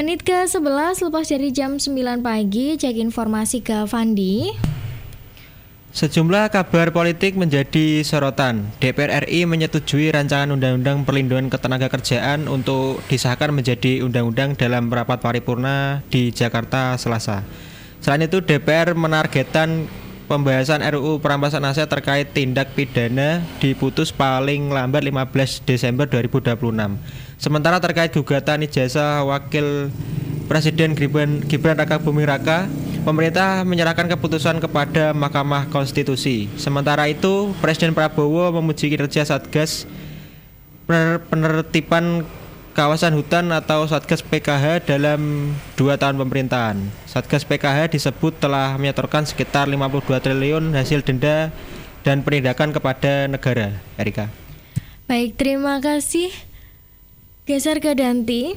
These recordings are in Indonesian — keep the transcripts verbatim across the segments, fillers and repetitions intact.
Menit ke sebelas lepas dari jam sembilan pagi, cek informasi ke Fandi. Sejumlah kabar politik menjadi sorotan. D P R R I menyetujui rancangan Undang-Undang Perlindungan Ketenagakerjaan untuk disahkan menjadi undang-undang dalam rapat paripurna di Jakarta Selasa. Selain itu, D P R menargetkan pembahasan R U U perampasan aset terkait tindak pidana diputus paling lambat lima belas Desember dua ribu dua puluh enam. Sementara terkait gugatan ijazah Wakil Presiden Gibran, Gibran Raka Buming Raka, pemerintah menyerahkan keputusan kepada Mahkamah Konstitusi. Sementara itu, Presiden Prabowo memuji kinerja Satgas Penertiban Kawasan Hutan atau Satgas P K H dalam dua tahun pemerintahan. Satgas P K H disebut telah menyetorkan sekitar lima puluh dua triliun hasil denda dan penindakan kepada negara. Erika. Baik, terima kasih. Geser ke Danti.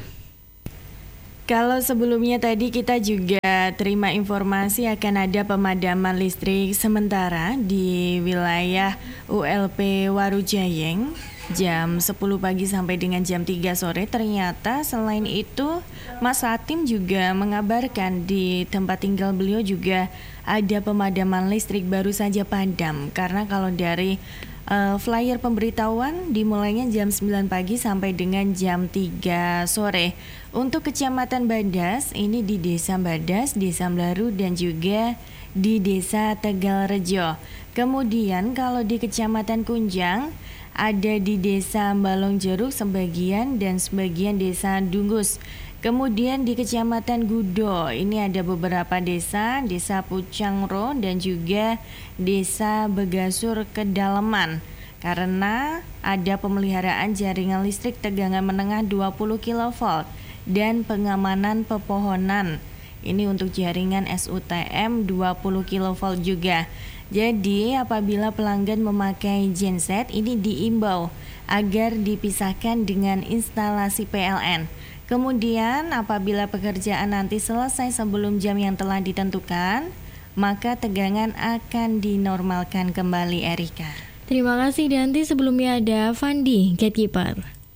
Kalau sebelumnya tadi kita juga terima informasi akan ada pemadaman listrik sementara di wilayah U L P Warujayeng jam sepuluh pagi sampai dengan jam tiga sore. Ternyata selain itu Mas Hatim juga mengabarkan di tempat tinggal beliau juga ada pemadaman listrik baru saja padam. Karena kalau dari uh, flyer pemberitahuan dimulainya jam sembilan pagi sampai dengan jam tiga sore. Untuk Kecamatan Badas, ini di Desa Badas, Desa Melaru, dan juga di Desa Tegalrejo. Kemudian kalau di Kecamatan Kunjang, ada di Desa Balong Jeruk sebagian dan sebagian Desa Dunggus. Kemudian di Kecamatan Gudo, ini ada beberapa desa, Desa Pucangro dan juga Desa Begasur Kedalaman. Karena ada pemeliharaan jaringan listrik tegangan menengah dua puluh kilovolt dan pengamanan pepohonan. Ini untuk jaringan S U T M dua puluh kilovolt juga. Jadi apabila pelanggan memakai genset ini diimbau agar dipisahkan dengan instalasi P L N. Kemudian apabila pekerjaan nanti selesai sebelum jam yang telah ditentukan, maka tegangan akan dinormalkan kembali, Erika. Terima kasih Danti. Sebelumnya ada Fandi, Gatekeeper.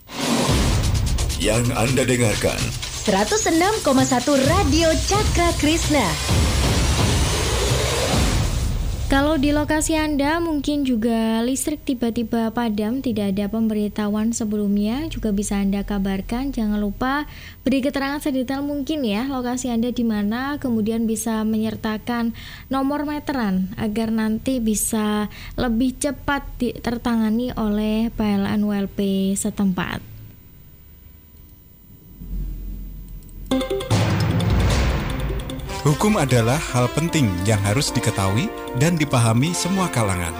Yang Anda dengarkan seratus enam koma satu Radio Cakra Krishna. Kalau di lokasi Anda mungkin juga listrik tiba-tiba padam, tidak ada pemberitahuan sebelumnya, juga bisa Anda kabarkan. Jangan lupa beri keterangan sedetail mungkin ya lokasi Anda di mana, kemudian bisa menyertakan nomor meteran agar nanti bisa lebih cepat tertangani oleh P L N U L P setempat. Hukum adalah hal penting yang harus diketahui dan dipahami semua kalangan.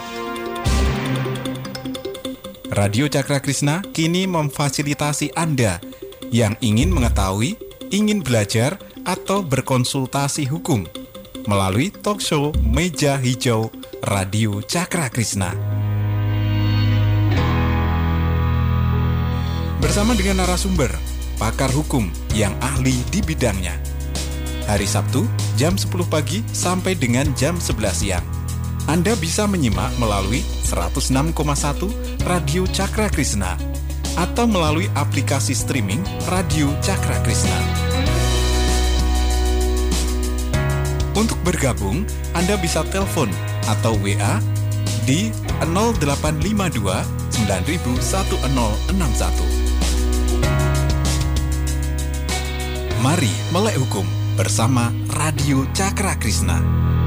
Radio Cakra Krishna kini memfasilitasi Anda yang ingin mengetahui, ingin belajar, atau berkonsultasi hukum melalui talk show Meja Hijau Radio Cakra Krishna. Bersama dengan narasumber, pakar hukum yang ahli di bidangnya. Hari Sabtu, jam sepuluh pagi sampai dengan jam sebelas siang. Anda bisa menyimak melalui seratus enam koma satu Radio Cakra Krishna atau melalui aplikasi streaming Radio Cakra Krishna. Untuk bergabung, Anda bisa telepon atau W A di nol delapan lima dua sembilan satu nol enam satu. Mari melek hukum bersama Radio Cakra Krishna.